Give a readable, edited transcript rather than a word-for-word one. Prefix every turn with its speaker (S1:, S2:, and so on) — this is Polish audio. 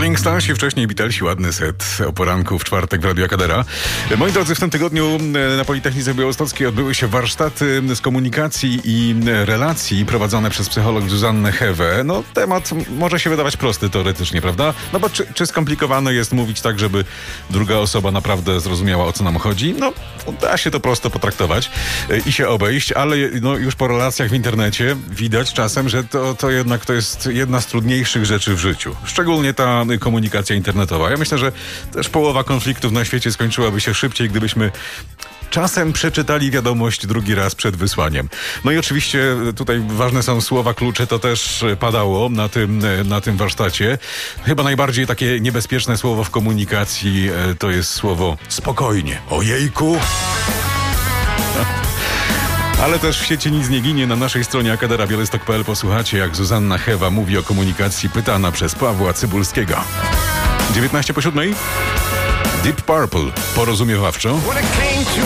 S1: Rolling Stonesi, wcześniej Beatlesi, ładny set o poranku w czwartek w Radiu Akadera. Moi drodzy, w tym tygodniu na Politechnice Białostockiej odbyły się warsztaty z komunikacji i relacji prowadzone przez psycholog Zuzannę Hewę. No, temat może się wydawać prosty teoretycznie, prawda? No bo czy skomplikowane jest mówić tak, żeby druga osoba naprawdę zrozumiała, o co nam chodzi? No, da się to prosto potraktować i się obejść, ale no, już po relacjach w internecie widać czasem, że to jednak to jest jedna z trudniejszych rzeczy w życiu. Szczególnie ta komunikacja internetowa. Ja myślę, że też połowa konfliktów na świecie skończyłaby się szybciej, gdybyśmy czasem przeczytali wiadomość drugi raz przed wysłaniem. No i oczywiście tutaj ważne są słowa klucze, to też padało na tym warsztacie. Chyba najbardziej takie niebezpieczne słowo w komunikacji to jest słowo spokojnie. Ojejku! Ale też w sieci nic nie ginie. Na naszej stronie akadera.białystok.pl posłuchacie, jak Zuzanna Hewa mówi o komunikacji, pytana przez Pawła Cybulskiego. 19 po 7. Deep Purple, porozumiewawczo.